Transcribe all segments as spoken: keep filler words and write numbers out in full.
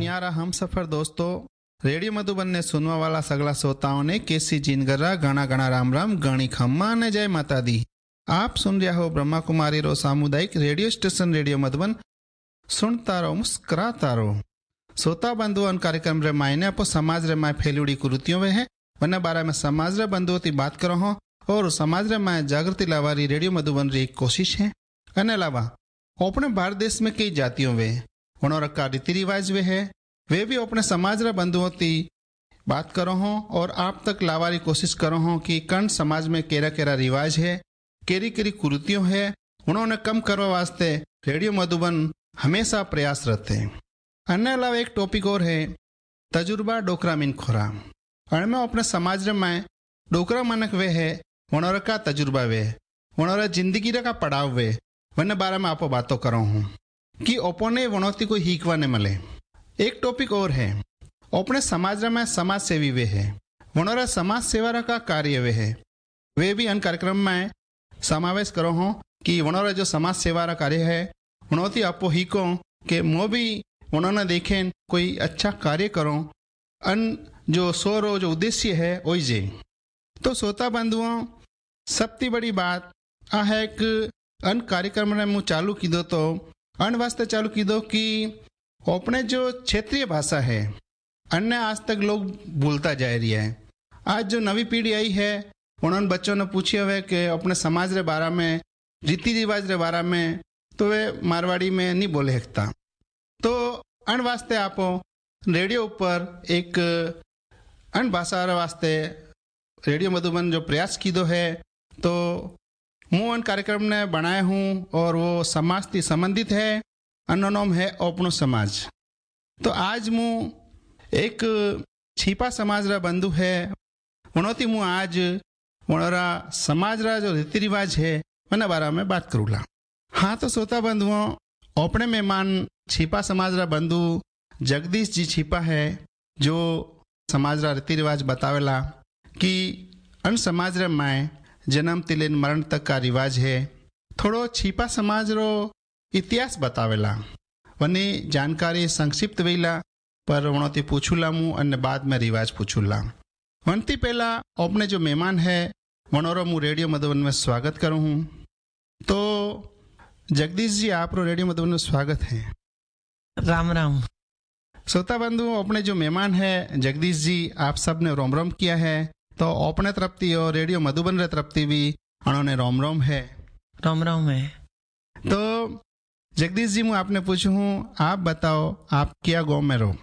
न्यारा हम सफर दोस्तों, रेडियो मधुबन ने सुनवा वाला सगला श्रोताओं ने केसी जिनगरा घना घना राम राम गणी खम्मा ने जय माता दी। आप सुन रहा हो ब्रह्मा कुमारी रो सामुदायिक रेडियो स्टेशन रेडियो मधुबन। सुनता रहो, मुस्कुराता रहो। श्रोता बंधुओं कार्यक्रम रे मायने अपो समाज रे माय फैलुड़ी कुरुतियों वे है वने बारे में समाज रे बंधुओं की बात करो हो और समाज रे माय जागृति लावारी रेडियो मधुबन री एक कोशिश है। अने अलावा अपने भारत देश में कई जातियों वे वनों रखा रीति रिवाज वे है, वे भी अपने समाज रे बंधुओं की बात करो हो और आप तक लावारी कोशिश करो हो कि कण समाज में केरा केरा रिवाज है, केरी केरी कुरुतियों है, उन्होंने कम करवा वास्ते रेडियो मधुबन हमेशा प्रयास रहते हैं। अन्य अलावा एक टॉपिक और है तजुर्बा डोकरा मिन खोरा। अणमें अपने समाज में डोकरा मानक वे है वनोर का तजुर्बा वे वनोर जिंदगी का पड़ाव वे वन बारे में आप बातों करो हूँ कि ओपोने वनौती को हीकवा ने मिले। एक टॉपिक और है अपने समाज में समाज सेवी वे है वनोर समाज सेवा का कार्य वे है, वे भी अन कार्यक्रम में समावेश करो हूँ कि वनोर जो समाज सेवा का कार्य है वनौती आपो हीको के मो भी उन्होंने देखे कोई अच्छा कार्य करो अन जो सोरो जो उद्देश्य है वही जे। तो श्रोता बंधुओं सबसे बड़ी बात आ है कि अन कार्यक्रम ने मुँह चालू की दो तो अन वास्ते चालू की दो कि अपने जो क्षेत्रीय भाषा है अन्य आज तक लोग भूलता जा रही है। आज जो नवी पीढ़ी आई है उन्होंने बच्चों ने पूछे हुए कि अपने समाज रे बारे में रीति रिवाज रे बारे में तो वे मारवाड़ी में नहीं बोले सकता। तो अन वास्ते आप रेडियो पर एक अन भाषा वास्ते रेडियो मधुबन जो प्रयास की दो है तो मुँह अन कार्यक्रम ने बनाए हूँ और वो समाज से संबंधित है। अन्य नाम है अपनो समाज। तो आज मुँह एक छिपा समाज रा बंधु है उन्होंने मुँह आज उनरा समाज रा जो रीति रिवाज है उन बारे में बात करूँगा। हाँ तो श्रोता बंधुओं अपने मेहमान छिपा समाज रा बंधु जगदीश जी छिपा है जो समाज रा रीति रिवाज बतावेला कि अन समाज रे माए जन्म तिले मरण तक का रिवाज है। थोड़ो छिपा समाज रो इतिहास बतावेला वनी जानकारी संक्षिप्त वेला पर वनोती पूछूला मु अन्य बाद में रिवाज पूछूला। वनती पहला अपने जो मेहमान है वनोरो मु रेडियो मधुबन में स्वागत करूँ हूँ। तो जगदीश जी आप रो रेडियो मधुबन में स्वागत है। राम राम। श्रोता बंधु अपने जो मेहमान है जगदीश जी आप सब ने रोम रोम किया है तो अपने तरफती और रेडियो मधुबन रे तरफती भी उन्होंने रोम रोम है। रोम रोम है। तो जगदीश जी मैं आपने पूछूं हूँ आप बताओ आप क्या गाँव में रहो?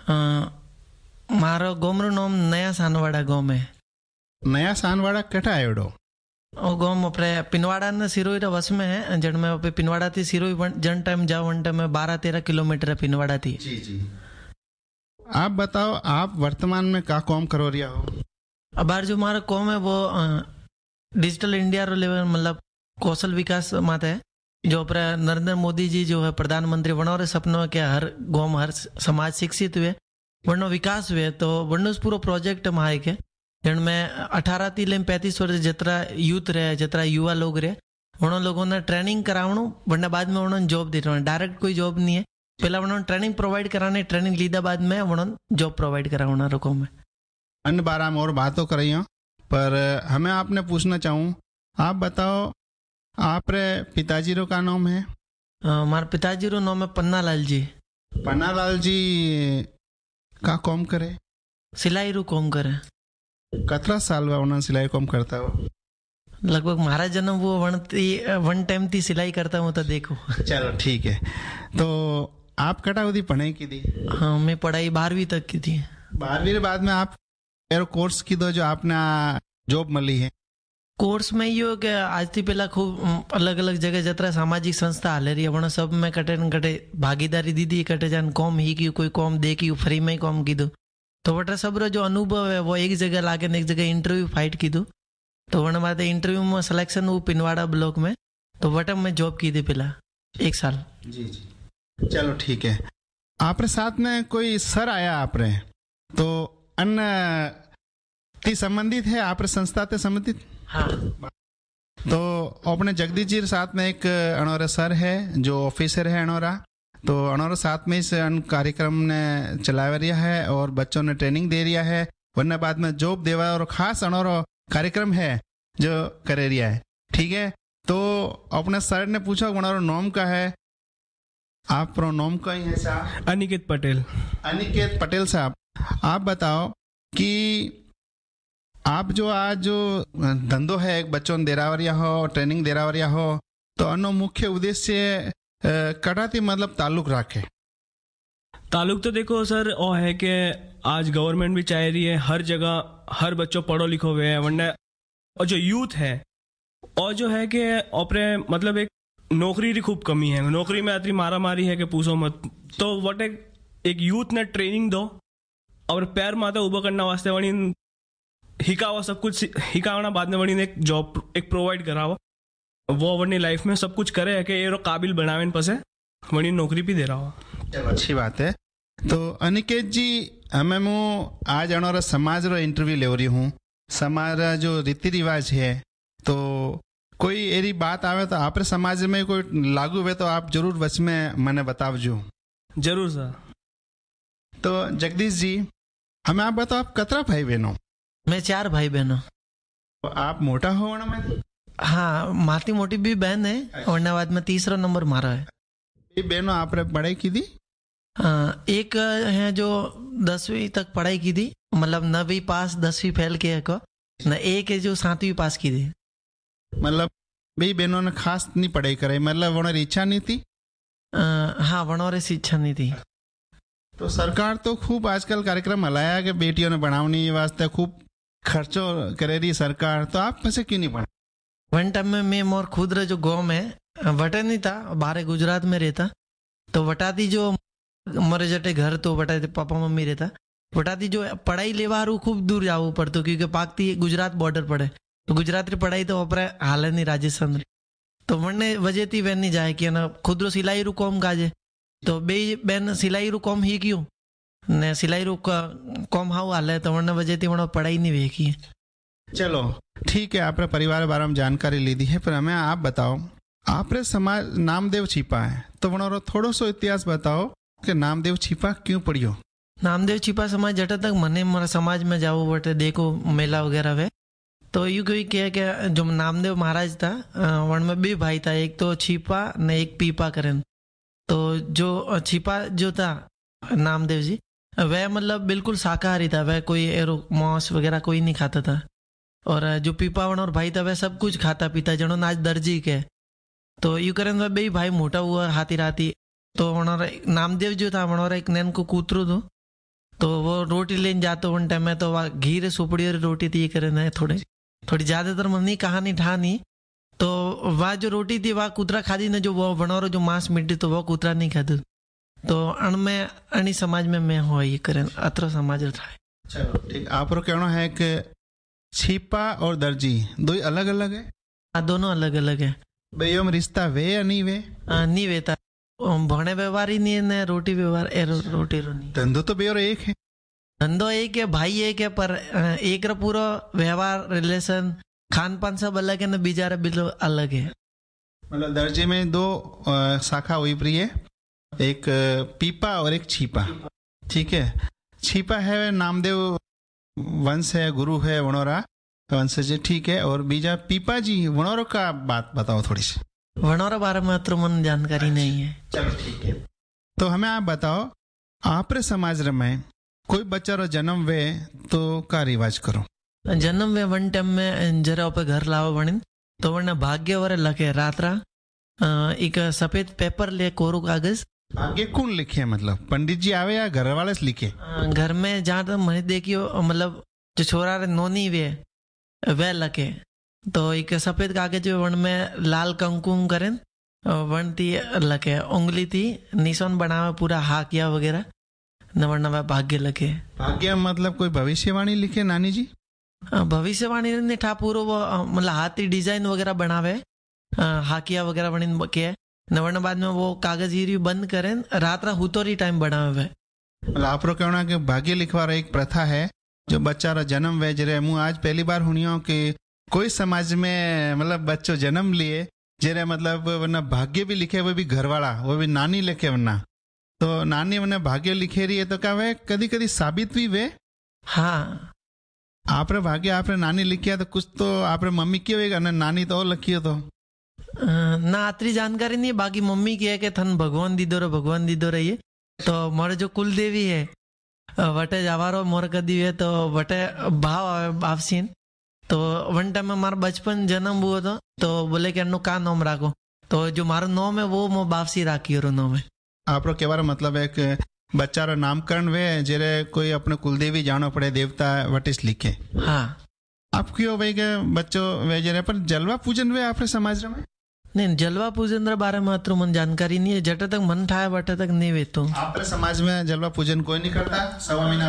मारो गाँव रो नाम नया सानवाड़ा गाँव में। नया सानवाड़ा कटा आयोडो? ओ गाँव अपने पिनवाड़ा ने सिरोई रा वस में है जन में पे पिनवाड़ा थी सिरोई जन टाइम जाओ वन टाइम में बारह तेरह किलोमीटर पिनवाड़ा थी। जी जी। आप बताओ आप वर्तमान में क्या काम करो रिया हो? अब बार जो हमारा कॉम है वो डिजिटल इंडिया रो लेवल मतलब कौशल विकास माते है जो अपने नरेंद्र मोदी जी जो है प्रधानमंत्री वनो रे सपनों के हर गाँव हर समाज शिक्षित हुए वनो विकास हुए तो वनो पूरा प्रोजेक्ट माए के जिनमें अठारह ती ले पैंतीस वर्ष जितना यूथ रहे जितना युवा लोग रहे उन्होंने लोगों ने ट्रेनिंग करावणु वरना बाद में उन्होंने जॉब देना डायरेक्ट कोई जॉब नहीं है। पहला उन्होंने ट्रेनिंग प्रोवाइड कराने ट्रेनिंग लीदा बाद में उन्होंने जॉब प्रोवाइड कराना रखो में अन्य बारे में और बातों कर रही हूँ पर हमें आपने पूछना चाहूँ आप बताओ आप रे पिताजी रो का नाम है? हमारे पिताजी रो नाम है पन्ना लाल जी। पन्ना लाल जी का काम करे? सिलाई रू काम करे। कतरा साल हुआ उन्होंने सिलाई काम करता हो? लगभग महाराज जन्म वो वन वन टाइम थी सिलाई करता हूँ तो देखो। चलो ठीक है। तो आप कटा उदी पढ़ाई की थी? हाँ मैं पढ़ाई बारहवीं तक की थी। बारहवीं के बाद में आप एरो कोर्स की दो जो आपने जॉब मिली है? कोर्स में यो कि आज थी पहला खूब अलग अलग जगह जतरा सामाजिक संस्था हाले रही है सब में कटे न कटे भागीदारी दीदी कटे जान कॉम ही की कोई कॉम दे की फ्री में ही कॉम की दो तो वटा सब जो अनुभव है वो एक जगह लाके एक जगह इंटरव्यू फाइट की दो तो वन बाद इंटरव्यू में सिलेक्शन वो पिनवाड़ा ब्लॉक में तो वटम में जॉब की थी पहला एक साल। जी जी चलो ठीक है। आपरे साथ में कोई सर आया आपरे तो अन्य ती संबंधित है आपरे संस्था ते संबंधित? हाँ। तो अपने जगदीश जी साथ में एक अनोरा सर है जो ऑफिसर है अनोरा तो अनोरो साथ में इस अन कार्यक्रम ने चलाया रिया है और बच्चों ने ट्रेनिंग दे रिया है, वरना बाद में जॉब देवा और खास अनोरो कार्यक्रम है जो करे रिया है। ठीक है, तो अपने सर ने पूछा हमारा नॉम का है, आप नॉम का ही है साहब? अनिकेत पटेल। अनिकेत पटेल साहब, आप बताओ कि आप जो आज जो धंधो है एक बच्चों ने देरावरिया हो, ट्रेनिंग देरावरिया हो, तो अनो मुख्य उद्देश्य कटाती मतलब ताल्लुक रखे? ताल्लुक तो देखो सर ओ है कि आज गवर्नमेंट भी चाह रही है हर जगह हर बच्चों पढ़ो लिखो हुए है, वरना और जो यूथ है और जो है कि अपने मतलब एक नौकरी की खूब कमी है, नौकरी में इतनी मारा मारी है कि पूछो मत। तो वट एक, एक यूथ ने ट्रेनिंग दो और पैर माता उबा करना वास्ते वणी हिकावा सब कुछ हिकावना बाद में वणी एक जॉब एक प्रोवाइड करावा, वो वनी लाइफ में सब कुछ करे है कि ये काबिल बनावे पसे वनी नौकरी भी दे रहा हो। चलो अच्छी बात है। तो अनिकेत जी, हमें मु आज अनोरा समाज रो इंटरव्यू ले रही हूँ। समाज रा जो रीति रिवाज है, तो कोई एरी बात आवे तो आप समाज में कोई लागू हुए तो आप जरूर वच में मैंने बतावजो। जरूर सर। तो जगदीश जी, हमें आप बताओ, आप कतरा भाई बहनों? मैं चार भाई बहनों। तो आप मोटा हो ना? मैं हाँ, माती मोटी भी बहन है और बाद में तीसरा नंबर मारा है। ये बहनों आपने पढ़ाई की थी? हाँ, एक है जो दसवीं तक पढ़ाई की थी, मतलब नवीं पास दसवीं फेल के को न, एक है जो सातवीं पास की थी। मतलब भाई बहनों ने खास नहीं पढ़ाई कराई, मतलब उन्हें इच्छा नहीं थी? आ, हाँ, वनोरे से इच्छा नहीं थी। तो सरकार तो खूब आजकल कार्यक्रम हलाया कि बेटियों ने बढ़ावनी वास्ते खूब खर्चो करे रही सरकार, तो आप पैसे क्यों नहीं पढ़ा? वन टाइम में मैं मोर खुद रे जो गाँव में वटे नहीं था, बाहर गुजरात में रहता, तो वटाती जो मरे जटे घर तो वटाती पापा मम्मी रहता, वटाती जो पढ़ाई लेवा खूब दूर जावू पड़तो, क्योंकि पाकती गुजरात बॉर्डर पड़े, तो गुजरात री पढ़ाई तो अपने हाल नहीं राजस्थान री, तो वने वजह थी वैन नहीं जाए कि ना खुद रो सिलाई रू कॉम काजे, तो बे बेन सिलाई रू कॉम ही क्यों ने सिलाई रू कॉम हाउ हाले, तो वने वजह थी वनो पढ़ाई नहीं वेखी। चलो ठीक है, आपने परिवार के बारे में जानकारी ली दी है, पर हमें आप बताओ, आपरे समाज नामदेव छिपा है, तो वनो थोड़ो सो इतिहास बताओ कि नामदेव छिपा क्यों पढ़ियो? नामदेव छिपा समाज जटा तक मने मारा समाज में जाओ बटे देखो मेला वगैरह वे, तो यू कोई कहे कि जो नामदेव महाराज था वन में बे भाई था, एक तो छिपा ने एक पीपा करें। तो जो छिपा जो था नामदेव जी, वह मतलब बिल्कुल शाकाहारी था, वह कोई एरो मांस वगैरह कोई नहीं खाता था, और जो पीपा वन और भाई था वह सब कुछ खाता पीता, जनो आज दर्जी के। तो यू करें वह बे भाई मोटा हुआ हाथी राती, तो वनोर नामदेव जो था वनोर एक नैन को कूतरू दो, तो वो रोटी लेने जाते वन टाइम में, तो वह घी रे सुपड़ी और रोटी थी करे थोड़े थोड़ी ज्यादातर मनी कहानी ठानी, तो वह जो रोटी थी वह कुतरा खादी ने, जो वो बनोरो जो मांस मिट्टी तो वो कुतरा नहीं खाते। तो अण में अणी समाज में मैं हो ये करें अत्र समाज था। चलो ठीक, आप कहना है कि छिपा और दर्जी दो अलग अलग है? हाँ, दोनों अलग अलग है। भाई रिश्ता वे या नहीं वे? आ, नहीं वेता, भणे व्यवहार ही नहीं है, रोटी व्यवहार एरो रोटी रो नहीं। धंधो तो बेरो एक है, धंधो एक है, भाई एक है, पर एक रा पूरा व्यवहार रिलेशन खान पान सब अलग है ना, बीजा बिल्कुल अलग है। मतलब दर्जे में दो आ, शाखा हुई प्रिय है, एक पीपा और एक छिपा। ठीक है, छिपा है नामदेव वंश है, गुरु है वनोरा वंश जी, ठीक है, और बीजा पीपा जी वनोरा का बात बताओ थोड़ी सी। वनोरा बारे में तो मन जानकारी नहीं है। चलो ठीक है, तो हमें आप बताओ, आपरे समाज में कोई बच्चा रो जन्म वे तो का रिवाज करो? जन्म वे वन टाइम में जरा पे घर लाओ बनी, तो वरना भाग्य वर लगे रात्रा एक सफेद पेपर ले कोरू कागज। भाग्य कौन लिखे? मतलब पंडित जी आवे या घर वाले से लिखे? घर में जहाँ तक मैंने देखियो, मतलब जो छोरा रे नोनी वे वह लगे, तो एक सफेद कागज वन में लाल कंकुम करें, वन थी लगे उंगली थी निशान बनावे पूरा हाकिया वगैरह, नवा नवा भाग्य लगे। भाग्य मतलब कोई भविष्यवाणी लिखे नानी जी? भविष्यवाणी ने ठा पूरो वो मतलब हाथी डिजाइन वगैरह बनावे, हाकिया वगैरह बनी के नवर्ण बाद में वो कागज ही बंद करें, रात रा हुतोरी टाइम बनावे। मतलब आप रो कहना कि भाग्य लिखवा एक प्रथा है, जो बच्चा रा जन्म वे जरे मु आज पहली बार हुनियो कि कोई समाज में मतलब बच्चों जन्म लिए जरे मतलब वरना भाग्य भी लिखे, वो भी घर वाला, वो भी नानी लिखे, वरना तो नानी મને ભાગ્ય लिखे रही है तो क्या वे कदी कदी साबित भी वे हाँ आपरे भाग्य आपरे नानी लिखिया तो कुछ तो आपरे मम्मी की होगा ना नानी तो और लिखियो तो अ, ना आतरी जानकारी नहीं है, बाकी मम्मी की है कि थन भगवान दीदो रो भगवान दीदो रही तो मोरे जो कुल देवी है अ, वटे जावारो मोर कदी है तो वटे भाव आवे बापसीन तो वन टाइम में मारा बचपन जन्म हुआ था तो बोले कि अनु का नाम राखो तो जो मारो नाम है वो मो बापसी राखी रो नाम है। आपरो केवारो मतलब है कि बच्चा रो नामकरण वे जेरे कोई अपने कुलदेवी जानो पड़े देवता वटिस लिखे। हाँ आप क्यों भाई के बच्चों वे जेरे पर जलवा पूजन वे आपरे समाज में नहीं जलवा पूजन रे बारे में अत्र मन जानकारी नहीं है, जटे तक मन ठाए बटे तक नहीं वे तो आपरे समाज में जलवा पूजन कोई नहीं करता सवा महीना